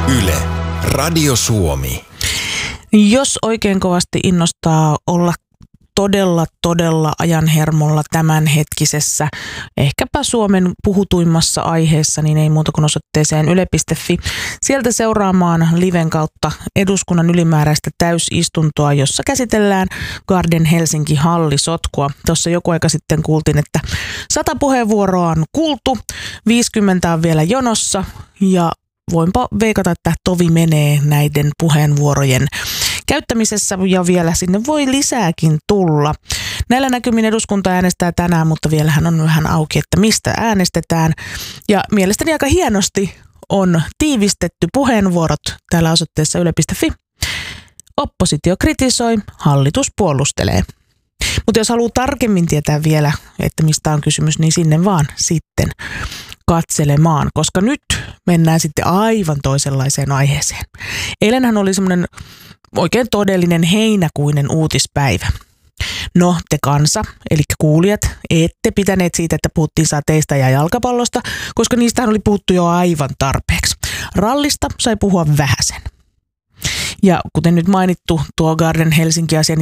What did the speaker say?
Yle, Radio Suomi. Jos oikein kovasti innostaa olla todella ajan hermolla tämänhetkisessä, ehkäpä Suomen puhutuimmassa aiheessa, niin ei muuta kuin osoitteeseen yle.fi. Sieltä seuraamaan liven kautta eduskunnan ylimääräistä täysistuntoa, jossa käsitellään Garden Helsinki -hallisotkua. Tuossa joku aika sitten kuultiin, että 100 puheenvuoroa on kuultu, 50 on vielä jonossa ja voinpa veikata, että tovi menee näiden puheenvuorojen käyttämisessä ja vielä sinne voi lisääkin tulla. Näillä näkymin eduskunta äänestää tänään, mutta vielähän on vähän auki, että mistä äänestetään. Ja mielestäni aika hienosti on tiivistetty puheenvuorot täällä osoitteessa yle.fi. Oppositio kritisoi, hallitus puolustelee. Mutta jos haluaa tarkemmin tietää vielä, että mistä on kysymys, niin sinne vaan sitten katselemaan, koska nyt mennään sitten aivan toisenlaiseen aiheeseen. Eilenhän oli semmoinen oikein todellinen heinäkuinen uutispäivä. No, te kansa, eli kuulijat, ette pitäneet siitä, että puhuttiin sateista ja jalkapallosta, koska niistähän oli puhuttu jo aivan tarpeeksi. Rallista sai puhua vähäsen. Ja kuten nyt mainittu, tuo Garden Helsinki-asia, niin